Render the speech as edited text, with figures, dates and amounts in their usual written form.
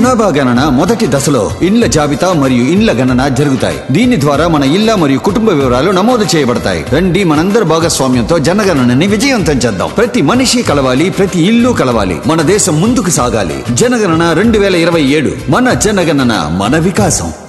జనాభా గణన మొదటి దశలో ఇండ్ల జాబితా మరియు ఇండ్ల గణన జరుగుతాయి. దీని ద్వారా మన ఇళ్ల మరియు కుటుంబ వివరాలు నమోదు చేయబడతాయి. రండి మనందరి భాగస్వామ్యంతో జనగణనని విజయవంతం చేద్దాం. ప్రతి మనిషి కలవాలి, ప్రతి ఇల్లు కలవాలి. మన దేశం ముందుకు సాగాలి. జనగణన 2027 మన జనగణన మన వికాసం.